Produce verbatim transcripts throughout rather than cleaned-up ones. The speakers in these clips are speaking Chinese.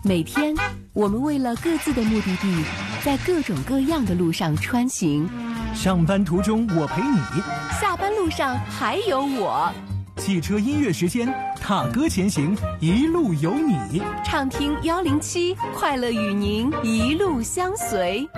每天，我们为了各自的目的地，在各种各样的路上穿行。 上班途中我陪你， 下班路上还有我。 汽车音乐时间，踏歌前行，一路有你。 畅听幺零七，快乐与您一路相随。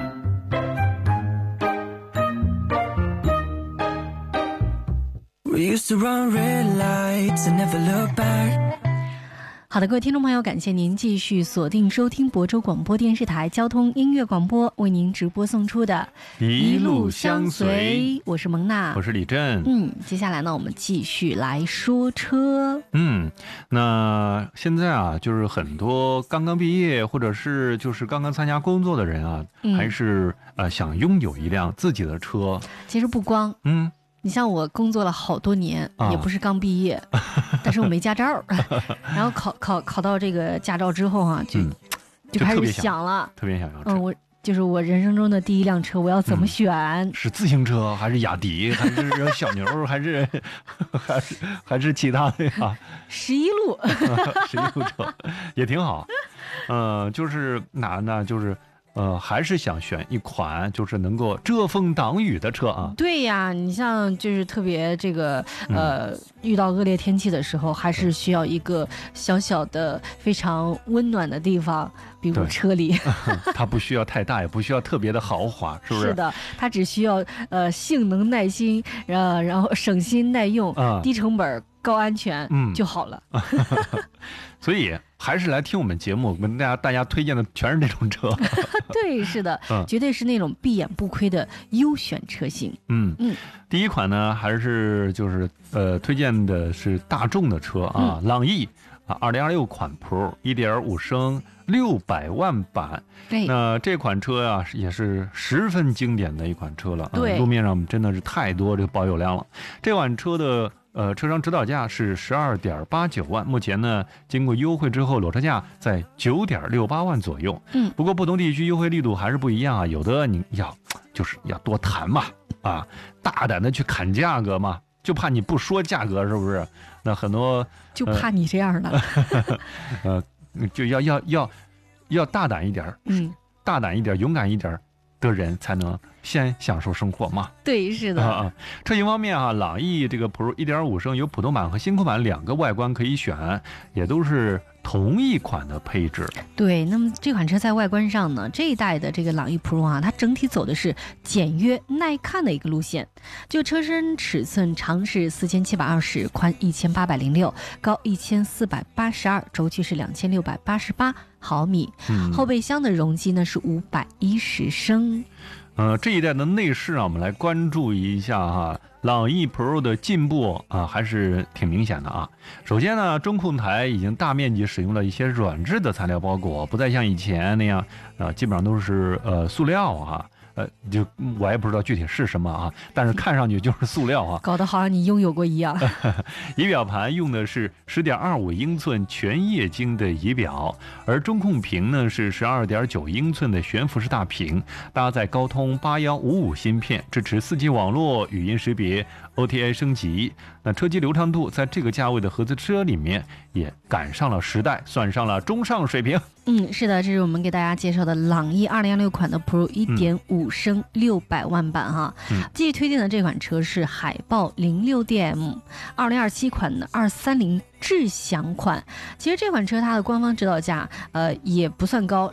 We used to run red lights and never look back。 好的，各位听众朋友，感谢您继续锁定收听亳州广播电视台交通音乐广播为您直播送出的一路相随。 我是蒙娜， 我是李振。 嗯，接下来呢，我们继续来说车。 嗯，那现在啊，就是很多刚刚毕业或者是就是刚刚参加工作的人啊，嗯、还是呃想拥有一辆自己的车。 其实不光， 嗯。 你像我工作了好多年， 啊、 也不是刚毕业，但是我没驾照，然后考考考到这个驾照之后啊，就、嗯、就开始想了， 特别想要车。 嗯，我就是我人生中的第一辆车，我要怎么选？ 嗯、是自行车还是雅迪，还是小牛，还是还是还是其他的呀？ 十一路， 十一路车也挺好。嗯、呃，就是哪呢？就是。呃，还是想选一款就是能够遮风挡雨的车啊。 对呀，你像就是特别这个呃、嗯，遇到恶劣天气的时候，还是需要一个小小的、非常温暖的地方，比如车里。 它不需要太大，也不需要特别的豪华，是不是？ 是的，它只需要呃性能耐心，呃，然后省心耐用，嗯、低成本。高安全嗯就好了， 所以还是来听我们节目，跟大家大家推荐的全是这种车。 对，是的、嗯，绝对是那种闭眼不亏的优选车型。 嗯嗯，第一款呢，还是就是呃推荐的是大众的车啊，嗯、朗逸啊，二零二六款 Pro 一点五升六百万版。那这款车啊，也是十分经典的一款车了。 对、 啊，路面上真的是太多这个保有量了。这款车的。呃，车商指导价是十二点八九万，目前呢，经过优惠之后，裸车价在九点六八万左右。 嗯， 不过不同地区优惠力度还是不一样啊，有的你要就是要多谈嘛，啊，大胆的去砍价格嘛，就怕你不说价格，是不是？那很多就怕你这样的， 呃，就要要要要大胆一点， 嗯， 大胆一点，勇敢一点的人才能先享受生活嘛。 对，是的。 啊，车型方面啊，朗逸这个 Pro 一点五升有普通版和新酷版两个外观可以选，也都是同一款的配置。 对，那么这款车在外观上呢，这一代的这个朗逸 Pro 啊，它整体走的是简约耐看的一个路线。就车身尺寸，长是四千七百二十，宽一千八百零六，高一千四百八十二，轴距是两千六百八十八毫米。 嗯、 后备箱的容积呢是五百一十升。 呃，这一代的内饰啊，我们来关注一下哈。朗逸 Pro 的进步啊，还是挺明显的啊。首先呢，中控台已经大面积使用了一些软质的材料包裹，不再像以前那样啊，基本上都是呃塑料啊。呃，就我也不知道具体是什么啊，但是看上去就是塑料啊， 搞得好像你拥有过一样。 仪表盘用的是 十点二五英寸全液晶的仪表，而中控屏呢是 十二点九英寸的悬浮式大屏，搭载高通八一五五芯片，支持 四 G 网络、语音识别、O T A 升级。那车机流畅度在这个价位的合资车里面也赶上了时代，算上了中上水平。 嗯，是的，这是我们给大家介绍的朗逸二零二六款的 Pro 一点五升六百万版哈。 嗯， 继续推荐的这款车是海豹零六 D M 二零二七款的二三零智享款。其实这款车它的官方指导价呃也不算高。